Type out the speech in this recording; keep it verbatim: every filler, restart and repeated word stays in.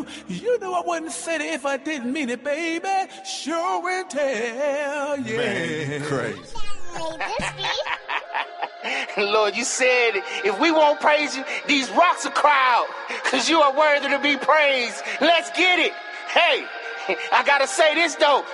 You know I wouldn't say it if I didn't mean it, baby. Show and tell, yeah. Man, crazy. Lord, you said if we won't praise you, these rocks will cry out, because you are worthy to be praised. Let's get it. Hey, I gotta say this, though.